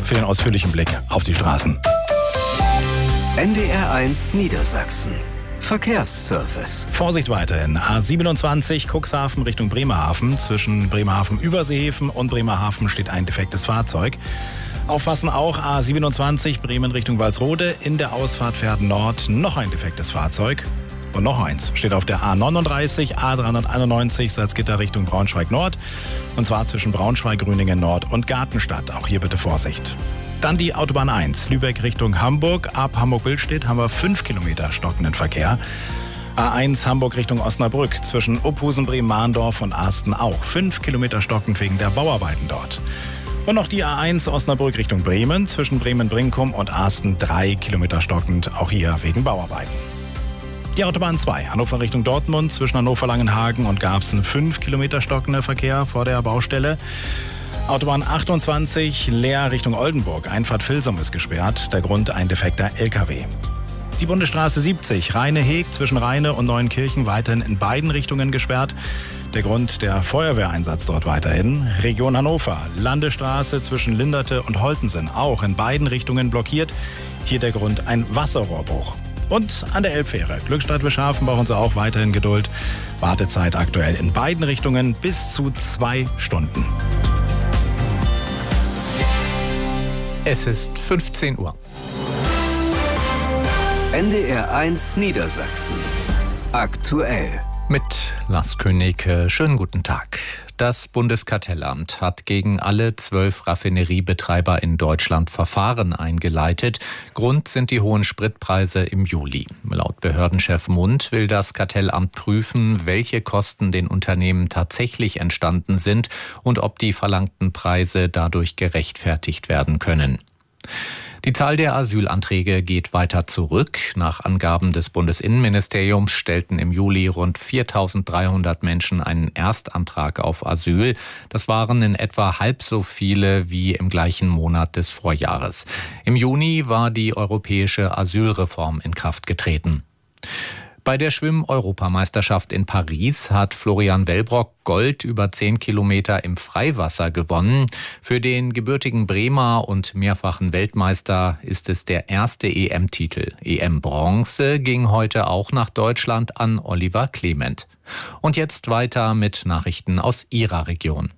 für den ausführlichen Blick auf die Straßen. NDR1 Niedersachsen. Verkehrsservice. Vorsicht weiterhin. A27 Cuxhaven Richtung Bremerhaven. Zwischen Bremerhaven-Überseehäfen und Bremerhaven steht ein defektes Fahrzeug. Aufpassen auch, A27 Bremen Richtung Walsrode. In der Ausfahrt Verden Nord noch ein defektes Fahrzeug. Und noch eins steht auf der A39, A391 Salzgitter Richtung Braunschweig Nord. Und zwar zwischen Braunschweig, Grüningen Nord und Gartenstadt. Auch hier bitte Vorsicht. Dann die Autobahn 1, Lübeck Richtung Hamburg. Ab Hamburg-Billstedt haben wir 5 Kilometer stockenden Verkehr. A1 Hamburg Richtung Osnabrück. Zwischen Uphusen, Bremen-Mahndorf und Asten auch 5 Kilometer stockend wegen der Bauarbeiten dort. Und noch die A1 Osnabrück Richtung Bremen. Zwischen Bremen-Brinkum und Asten 3 Kilometer stockend. Auch hier wegen Bauarbeiten. Die Autobahn 2, Hannover Richtung Dortmund. Zwischen Hannover-Langenhagen und Garbsen 5 Kilometer stockender Verkehr vor der Baustelle. Autobahn 28, Leer Richtung Oldenburg. Einfahrt Vilsum ist gesperrt. Der Grund ein defekter LKW. Die Bundesstraße 70, Rheine-Heg zwischen Rheine und Neuenkirchen weiterhin in beiden Richtungen gesperrt. Der Grund der Feuerwehreinsatz dort weiterhin. Region Hannover, Landesstraße zwischen Linderte und Holtensen auch in beiden Richtungen blockiert. Hier der Grund ein Wasserrohrbruch. Und an der Elbfähre, Glückstadt-Wischhafen brauchen Sie auch weiterhin Geduld. Wartezeit aktuell in beiden Richtungen bis zu 2 Stunden. Es ist 15 Uhr. NDR1 Niedersachsen. Aktuell. Mit Lars König, schönen guten Tag. Das Bundeskartellamt hat gegen alle 12 Raffineriebetreiber in Deutschland Verfahren eingeleitet. Grund sind die hohen Spritpreise im Juli. Laut Behördenchef Mund will das Kartellamt prüfen, welche Kosten den Unternehmen tatsächlich entstanden sind und ob die verlangten Preise dadurch gerechtfertigt werden können. Die Zahl der Asylanträge geht weiter zurück. Nach Angaben des Bundesinnenministeriums stellten im Juli rund 4.300 Menschen einen Erstantrag auf Asyl. Das waren in etwa halb so viele wie im gleichen Monat des Vorjahres. Im Juni war die europäische Asylreform in Kraft getreten. Bei der Schwimm-Europameisterschaft in Paris hat Florian Wellbrock Gold über 10 Kilometer im Freiwasser gewonnen. Für den gebürtigen Bremer und mehrfachen Weltmeister ist es der erste EM-Titel. EM-Bronze ging heute auch nach Deutschland an Oliver Clement. Und jetzt weiter mit Nachrichten aus Ihrer Region.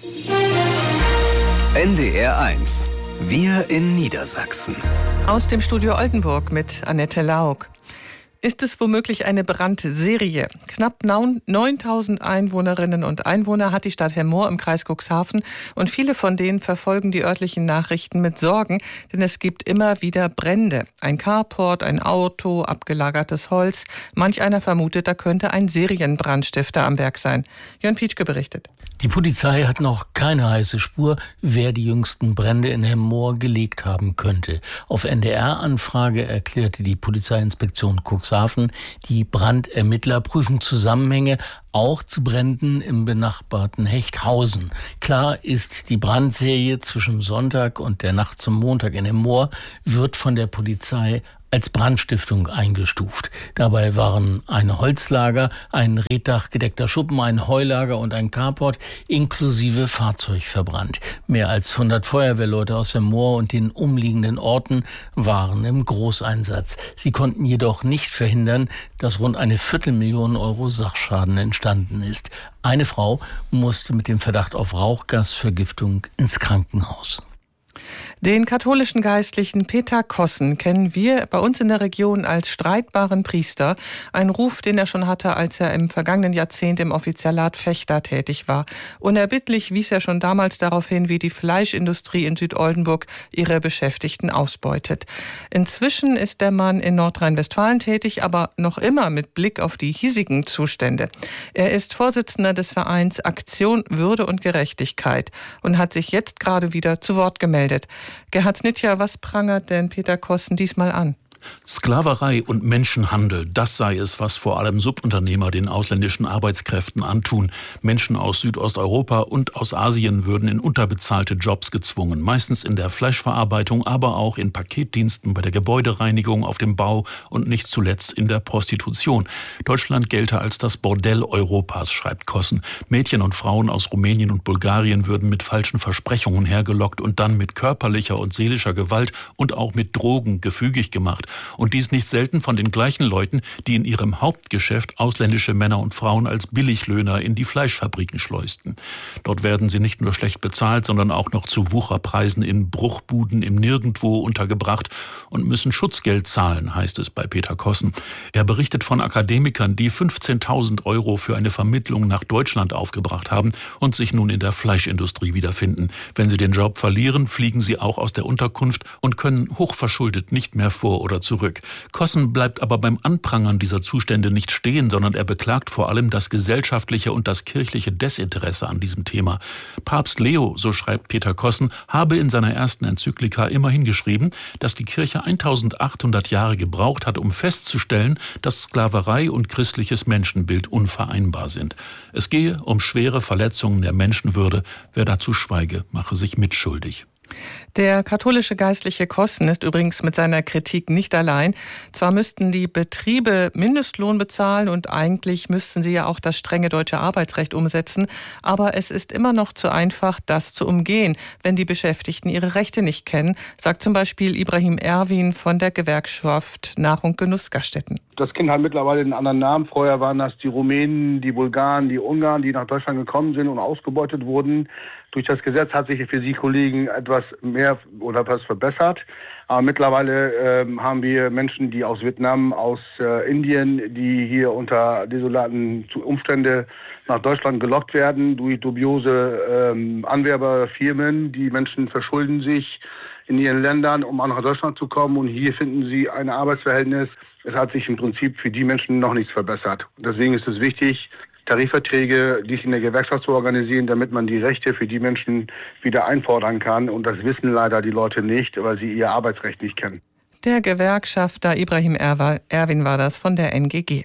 NDR1. Wir in Niedersachsen. Aus dem Studio Oldenburg mit Annette Laug. Ist es womöglich eine Brandserie? Knapp 9.000 Einwohnerinnen und Einwohner hat die Stadt Hemmoor im Kreis Cuxhaven und viele von denen verfolgen die örtlichen Nachrichten mit Sorgen, denn es gibt immer wieder Brände. Ein Carport, ein Auto, abgelagertes Holz. Manch einer vermutet, da könnte ein Serienbrandstifter am Werk sein. Jörn Pietschke berichtet. Die Polizei hat noch keine heiße Spur, wer die jüngsten Brände in Hemmoor gelegt haben könnte. Auf NDR-Anfrage erklärte die Polizeiinspektion Cuxhaven, die Brandermittler prüfen Zusammenhänge auch zu Bränden im benachbarten Hechthausen. Klar ist, die Brandserie zwischen Sonntag und der Nacht zum Montag in Hemmoor wird von der Polizei als Brandstiftung eingestuft. Dabei waren ein Holzlager, ein reddachgedeckter Schuppen, ein Heulager und ein Carport inklusive Fahrzeug verbrannt. Mehr als 100 Feuerwehrleute aus Hemmoor und den umliegenden Orten waren im Großeinsatz. Sie konnten jedoch nicht verhindern, dass rund eine 250.000 Euro Sachschaden entstanden ist. Eine Frau musste mit dem Verdacht auf Rauchgasvergiftung ins Krankenhaus. Den katholischen Geistlichen Peter Kossen kennen wir bei uns in der Region als streitbaren Priester. Ein Ruf, den er schon hatte, als er im vergangenen Jahrzehnt im Offizialat Vechta tätig war. Unerbittlich wies er schon damals darauf hin, wie die Fleischindustrie in Südoldenburg ihre Beschäftigten ausbeutet. Inzwischen ist der Mann in Nordrhein-Westfalen tätig, aber noch immer mit Blick auf die hiesigen Zustände. Er ist Vorsitzender des Vereins Aktion Würde und Gerechtigkeit und hat sich jetzt gerade wieder zu Wort gemeldet. Gerhard Snitja, was prangert denn Peter Kossen diesmal an? Sklaverei und Menschenhandel, das sei es, was vor allem Subunternehmer den ausländischen Arbeitskräften antun. Menschen aus Südosteuropa und aus Asien würden in unterbezahlte Jobs gezwungen, meistens in der Fleischverarbeitung, aber auch in Paketdiensten, bei der Gebäudereinigung, auf dem Bau und nicht zuletzt in der Prostitution. Deutschland gelte als das Bordell Europas, schreibt Kossen. Mädchen und Frauen aus Rumänien und Bulgarien würden mit falschen Versprechungen hergelockt und dann mit körperlicher und seelischer Gewalt und auch mit Drogen gefügig gemacht. Und dies nicht selten von den gleichen Leuten, die in ihrem Hauptgeschäft ausländische Männer und Frauen als Billiglöhner in die Fleischfabriken schleusten. Dort werden sie nicht nur schlecht bezahlt, sondern auch noch zu Wucherpreisen in Bruchbuden im Nirgendwo untergebracht und müssen Schutzgeld zahlen, heißt es bei Peter Kossen. Er berichtet von Akademikern, die 15.000 € für eine Vermittlung nach Deutschland aufgebracht haben und sich nun in der Fleischindustrie wiederfinden. Wenn sie den Job verlieren, fliegen sie auch aus der Unterkunft und können hochverschuldet nicht mehr vor oder zurück. Kossen bleibt aber beim Anprangern dieser Zustände nicht stehen, sondern er beklagt vor allem das gesellschaftliche und das kirchliche Desinteresse an diesem Thema. Papst Leo, so schreibt Peter Kossen, habe in seiner ersten Enzyklika immerhin geschrieben, dass die Kirche 1800 Jahre gebraucht hat, um festzustellen, dass Sklaverei und christliches Menschenbild unvereinbar sind. Es gehe um schwere Verletzungen der Menschenwürde. Wer dazu schweige, mache sich mitschuldig. Der katholische Geistliche Kossen ist übrigens mit seiner Kritik nicht allein. Zwar müssten die Betriebe Mindestlohn bezahlen und eigentlich müssten sie ja auch das strenge deutsche Arbeitsrecht umsetzen, aber es ist immer noch zu einfach, das zu umgehen, wenn die Beschäftigten ihre Rechte nicht kennen, sagt zum Beispiel Ibrahim Erwin von der Gewerkschaft Nahrung Genuss Gaststätten. Das Kind hat mittlerweile einen anderen Namen. Vorher waren das die Rumänen, die Bulgaren, die Ungarn, die nach Deutschland gekommen sind und ausgebeutet wurden. Durch das Gesetz hat sich für Sie Kollegen etwas mehr oder etwas verbessert. Aber mittlerweile haben wir Menschen, die aus Vietnam, aus Indien, die hier unter desolaten Umständen nach Deutschland gelockt werden durch dubiose Anwerberfirmen. Die Menschen verschulden sich in ihren Ländern, um auch nach Deutschland zu kommen. Und hier finden sie ein Arbeitsverhältnis. Es hat sich im Prinzip für die Menschen noch nichts verbessert. Deswegen ist es wichtig, Tarifverträge, die in der Gewerkschaft zu organisieren, damit man die Rechte für die Menschen wieder einfordern kann. Und das wissen leider die Leute nicht, weil sie ihr Arbeitsrecht nicht kennen. Der Gewerkschafter Ibrahim Erwin war das von der NGG.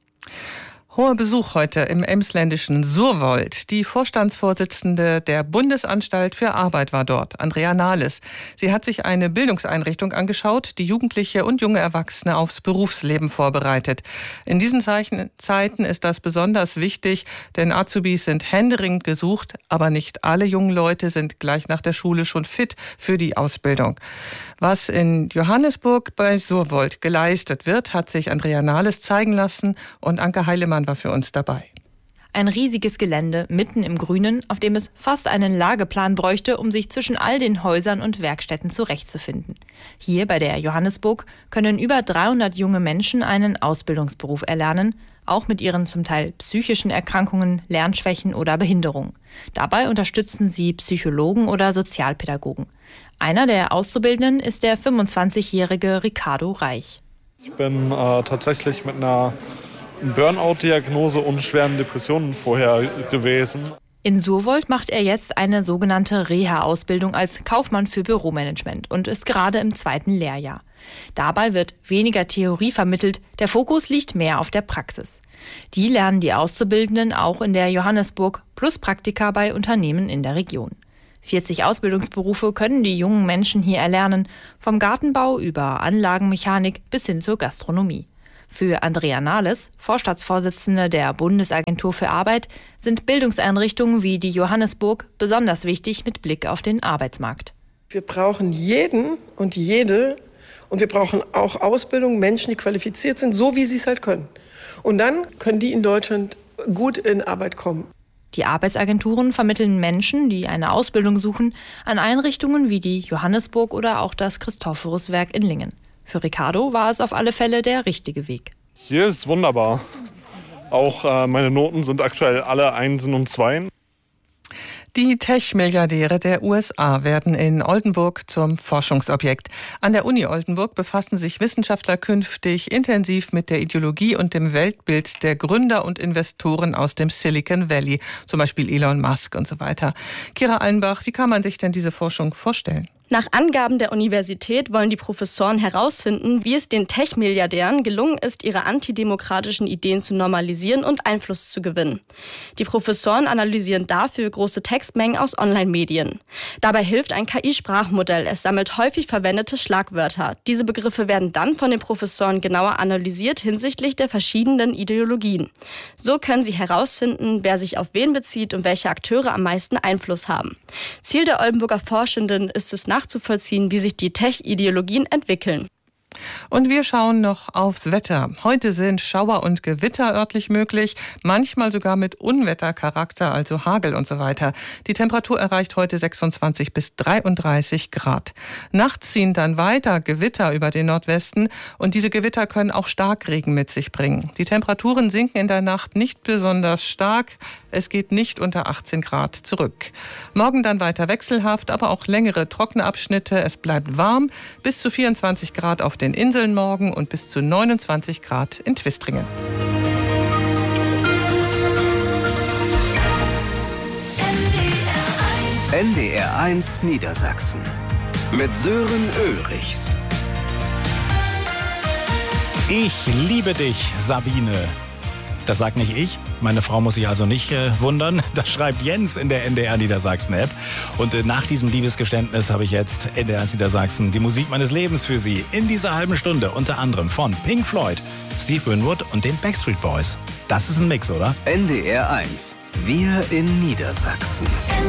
Hoher Besuch heute im emsländischen Surwold. Die Vorstandsvorsitzende der Bundesanstalt für Arbeit war dort, Andrea Nahles. Sie hat sich eine Bildungseinrichtung angeschaut, die Jugendliche und junge Erwachsene aufs Berufsleben vorbereitet. In diesen Zeiten ist das besonders wichtig, denn Azubis sind händeringend gesucht, aber nicht alle jungen Leute sind gleich nach der Schule schon fit für die Ausbildung. Was in Johannesburg bei Surwold geleistet wird, hat sich Andrea Nahles zeigen lassen und Anke Heilemann war für uns dabei. Ein riesiges Gelände mitten im Grünen, auf dem es fast einen Lageplan bräuchte, um sich zwischen all den Häusern und Werkstätten zurechtzufinden. Hier bei der Johannesburg können über 300 junge Menschen einen Ausbildungsberuf erlernen, auch mit ihren zum Teil psychischen Erkrankungen, Lernschwächen oder Behinderungen. Dabei unterstützen sie Psychologen oder Sozialpädagogen. Einer der Auszubildenden ist der 25-jährige Ricardo Reich. Ich bin tatsächlich mit einer Burnout-Diagnose und schweren Depressionen vorher gewesen. In Surwold macht er jetzt eine sogenannte Reha-Ausbildung als Kaufmann für Büromanagement und ist gerade im 2. Lehrjahr. Dabei wird weniger Theorie vermittelt, der Fokus liegt mehr auf der Praxis. Die lernen die Auszubildenden auch in der Johannesburg plus Praktika bei Unternehmen in der Region. 40 Ausbildungsberufe können die jungen Menschen hier erlernen, vom Gartenbau über Anlagenmechanik bis hin zur Gastronomie. Für Andrea Nahles, Vorstandsvorsitzende der Bundesagentur für Arbeit, sind Bildungseinrichtungen wie die Johannesburg besonders wichtig mit Blick auf den Arbeitsmarkt. Wir brauchen jeden und jede und wir brauchen auch Ausbildung, Menschen, die qualifiziert sind, so wie sie es halt können. Und dann können die in Deutschland gut in Arbeit kommen. Die Arbeitsagenturen vermitteln Menschen, die eine Ausbildung suchen, an Einrichtungen wie die Johannesburg oder auch das Christophoruswerk in Lingen. Für Ricardo war es auf alle Fälle der richtige Weg. Hier ist wunderbar. Auch meine Noten sind aktuell alle 1 und 2. Die Tech-Milliardäre der USA werden in Oldenburg zum Forschungsobjekt. An der Uni Oldenburg befassen sich Wissenschaftler künftig intensiv mit der Ideologie und dem Weltbild der Gründer und Investoren aus dem Silicon Valley, zum Beispiel Elon Musk und so weiter. Kira Allenbach, wie kann man sich denn diese Forschung vorstellen? Nach Angaben der Universität wollen die Professoren herausfinden, wie es den Tech-Milliardären gelungen ist, ihre antidemokratischen Ideen zu normalisieren und Einfluss zu gewinnen. Die Professoren analysieren dafür große Textmengen aus Online-Medien. Dabei hilft ein KI-Sprachmodell. Es sammelt häufig verwendete Schlagwörter. Diese Begriffe werden dann von den Professoren genauer analysiert hinsichtlich der verschiedenen Ideologien. So können sie herausfinden, wer sich auf wen bezieht und welche Akteure am meisten Einfluss haben. Ziel der Oldenburger Forschenden ist es, nachzuvollziehen, wie sich die Tech-Ideologien entwickeln. Und wir schauen noch aufs Wetter. Heute sind Schauer und Gewitter örtlich möglich, manchmal sogar mit Unwettercharakter, also Hagel und so weiter. Die Temperatur erreicht heute 26 bis 33 Grad. Nachts ziehen dann weiter Gewitter über den Nordwesten und diese Gewitter können auch Starkregen mit sich bringen. Die Temperaturen sinken in der Nacht nicht besonders stark. Es geht nicht unter 18 Grad zurück. Morgen dann weiter wechselhaft, aber auch längere trockene Abschnitte. Es bleibt warm, bis zu 24 Grad auf den Inseln morgen und bis zu 29 Grad in Twistringen. NDR 1 Niedersachsen mit Sören Ulrichs. Ich liebe dich, Sabine. Das sagt nicht ich. Meine Frau muss sich also nicht wundern. Das schreibt Jens in der NDR Niedersachsen-App. Und nach diesem Liebesgeständnis habe ich jetzt NDR Niedersachsen die Musik meines Lebens für Sie. In dieser halben Stunde unter anderem von Pink Floyd, Steve Winwood und den Backstreet Boys. Das ist ein Mix, oder? NDR 1. Wir in Niedersachsen.